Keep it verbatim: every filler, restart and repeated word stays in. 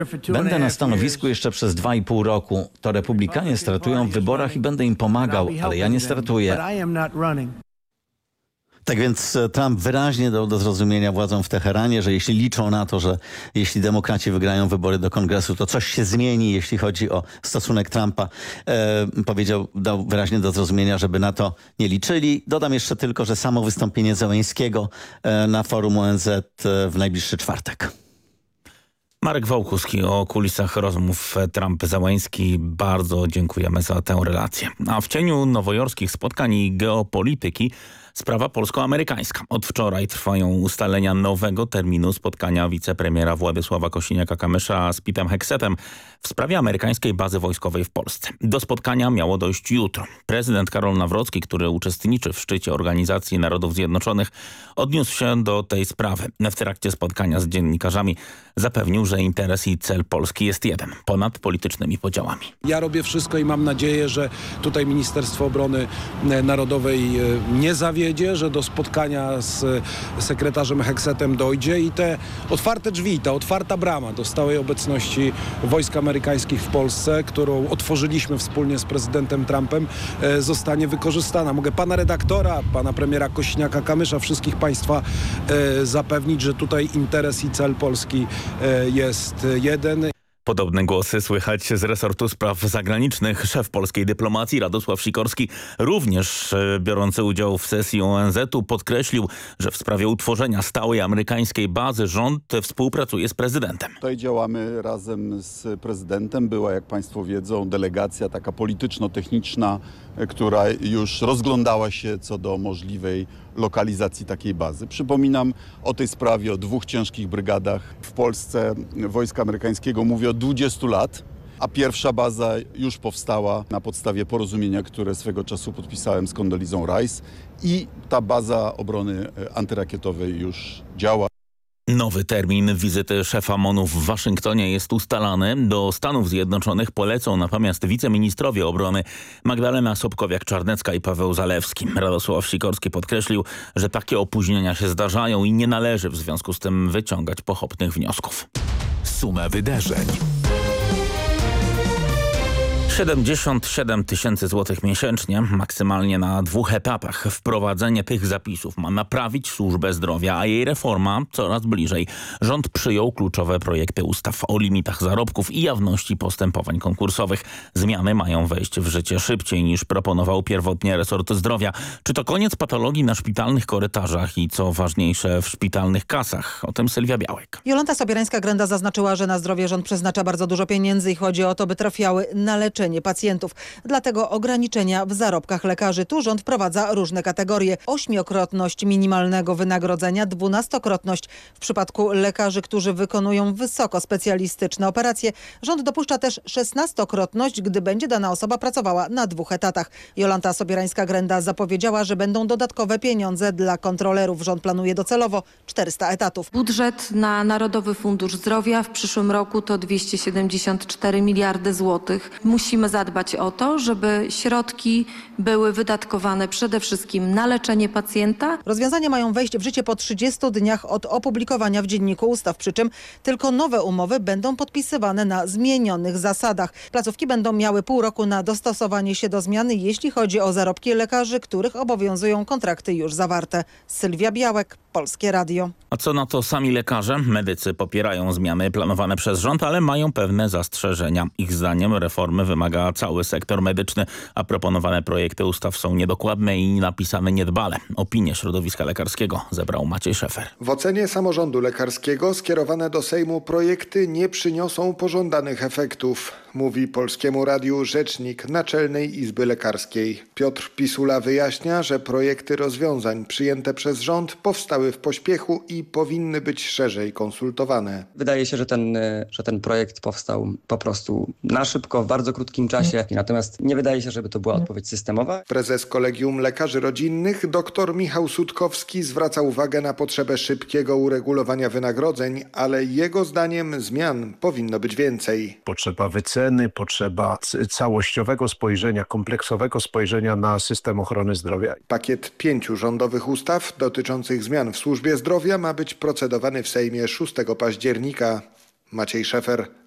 Będę na stanowisku jeszcze przez dwa i pół roku. To republikanie startują w wyborach i będę im pomagał, ale ja nie startuję. Tak więc Trump wyraźnie dał do zrozumienia władzom w Teheranie, że jeśli liczą na to, że jeśli demokraci wygrają wybory do kongresu, to coś się zmieni, jeśli chodzi o stosunek Trumpa. E, powiedział, dał wyraźnie do zrozumienia, żeby na to nie liczyli. Dodam jeszcze tylko, że samo wystąpienie Zełenskiego e, na forum O N Z w najbliższy czwartek. Marek Wałkuski o kulisach rozmów Trump-Zełenski. Bardzo dziękujemy za tę relację. A w cieniu nowojorskich spotkań i geopolityki sprawa polsko-amerykańska. Od wczoraj trwają ustalenia nowego terminu spotkania wicepremiera Władysława Kosiniaka-Kamysza z Petem Heksetem w sprawie amerykańskiej bazy wojskowej w Polsce. Do spotkania miało dojść jutro. Prezydent Karol Nawrocki, który uczestniczy w szczycie Organizacji Narodów Zjednoczonych, odniósł się do tej sprawy. W trakcie spotkania z dziennikarzami zapewnił, że interes i cel Polski jest jeden, ponad politycznymi podziałami. Ja robię wszystko i mam nadzieję, że tutaj Ministerstwo Obrony Narodowej nie zawiedzie, że do spotkania z sekretarzem Heksetem dojdzie i te otwarte drzwi, ta otwarta brama do stałej obecności wojsk amerykańskich w Polsce, którą otworzyliśmy wspólnie z prezydentem Trumpem, zostanie wykorzystana. Mogę pana redaktora, pana premiera Kosiniaka-Kamysza, wszystkich państwa zapewnić, że tutaj interes i cel Polski jest jeden. Podobne głosy słychać z resortu spraw zagranicznych. Szef polskiej dyplomacji Radosław Sikorski, również biorący udział w sesji O N Z u, podkreślił, że w sprawie utworzenia stałej amerykańskiej bazy rząd współpracuje z prezydentem. Tutaj działamy razem z prezydentem. Była, jak państwo wiedzą, delegacja taka polityczno-techniczna, która już rozglądała się co do możliwej lokalizacji takiej bazy. Przypominam o tej sprawie, o dwóch ciężkich brygadach w Polsce wojska amerykańskiego. Mówię o dwudziestu lat, a pierwsza baza już powstała na podstawie porozumienia, które swego czasu podpisałem z Condoleezą Rice i ta baza obrony antyrakietowej już działa. Nowy termin wizyty szefa MON-u w Waszyngtonie jest ustalany. Do Stanów Zjednoczonych polecą natomiast wiceministrowie obrony Magdalena Sobkowiak-Czarnecka i Paweł Zalewski. Radosław Sikorski podkreślił, że takie opóźnienia się zdarzają i nie należy w związku z tym wyciągać pochopnych wniosków. Suma wydarzeń. siedemdziesiąt siedem tysięcy złotych miesięcznie, maksymalnie na dwóch etapach. Wprowadzenie tych zapisów ma naprawić służbę zdrowia, a jej reforma coraz bliżej. Rząd przyjął kluczowe projekty ustaw o limitach zarobków i jawności postępowań konkursowych. Zmiany mają wejść w życie szybciej niż proponował pierwotnie resort zdrowia. Czy to koniec patologii na szpitalnych korytarzach i co ważniejsze w szpitalnych kasach? O tym Sylwia Białek. Jolanta Sobierańska-Grenda zaznaczyła, że na zdrowie rząd przeznacza bardzo dużo pieniędzy i chodzi o to, by trafiały na leczenie pacjentów. Dlatego ograniczenia w zarobkach lekarzy. Tu rząd wprowadza różne kategorie. Ośmiokrotność minimalnego wynagrodzenia, dwunastokrotność w przypadku lekarzy, którzy wykonują wysoko specjalistyczne operacje. Rząd dopuszcza też szesnastokrotność, gdy będzie dana osoba pracowała na dwóch etatach. Jolanta Sobierańska-Grenda zapowiedziała, że będą dodatkowe pieniądze dla kontrolerów. Rząd planuje docelowo czterysta etatów. Budżet na Narodowy Fundusz Zdrowia w przyszłym roku to dwieście siedemdziesiąt cztery miliardy złotych. Musimy zadbać o to, żeby środki były wydatkowane przede wszystkim na leczenie pacjenta. Rozwiązania mają wejść w życie po trzydziestu dniach od opublikowania w Dzienniku Ustaw, przy czym tylko nowe umowy będą podpisywane na zmienionych zasadach. Placówki będą miały pół roku na dostosowanie się do zmiany, jeśli chodzi o zarobki lekarzy, których obowiązują kontrakty już zawarte. Sylwia Białek, Polskie Radio. A co na to sami lekarze? Medycy popierają zmiany planowane przez rząd, ale mają pewne zastrzeżenia. Ich zdaniem reformy wymaga cały sektor medyczny, a proponowane projekty ustaw są niedokładne i napisane niedbale. Opinię środowiska lekarskiego zebrał Maciej Szefer. W ocenie samorządu lekarskiego skierowane do Sejmu projekty nie przyniosą pożądanych efektów, mówi Polskiemu Radiu rzecznik Naczelnej Izby Lekarskiej. Piotr Pisula wyjaśnia, że projekty rozwiązań przyjęte przez rząd powstały w pośpiechu i powinny być szerzej konsultowane. Wydaje się, że ten, że ten projekt powstał po prostu na szybko, w bardzo krótkim czasie. Natomiast nie wydaje się, żeby to była odpowiedź systemowa. Prezes Kolegium Lekarzy Rodzinnych dr Michał Sutkowski zwraca uwagę na potrzebę szybkiego uregulowania wynagrodzeń, ale jego zdaniem zmian powinno być więcej. Potrzeba wyceny, potrzeba całościowego spojrzenia, kompleksowego spojrzenia na system ochrony zdrowia. Pakiet pięciu rządowych ustaw dotyczących zmian w służbie zdrowia ma być procedowany w Sejmie szóstego października. Maciej Szefer,